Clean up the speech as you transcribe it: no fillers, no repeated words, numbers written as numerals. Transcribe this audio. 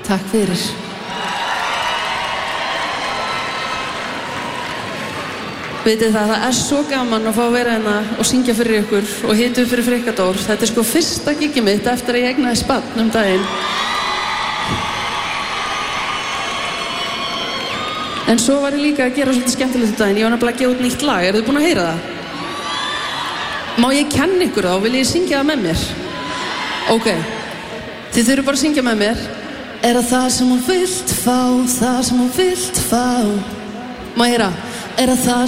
Takk fyrir. Vitið það svo gaman að fá að vera hérna og syngja fyrir ykkur og hita upp fyrir Frikadór. Þetta sko fyrsta gigið mitt eftir að ég eignaðist barn daginn. En svo var ég líka að gera svolítið skemmtilegt daginn. Ég var nefnilega að gefa út nýtt lag. Eru þið búin að heyra það? Má ég kenna ykkur þá? Vil ég syngja það með mér? Ok. Þið þurfið bara að syngja með mér. Það sem hún vilt fá, það sem hún vilt fá. Má ég heyra? Það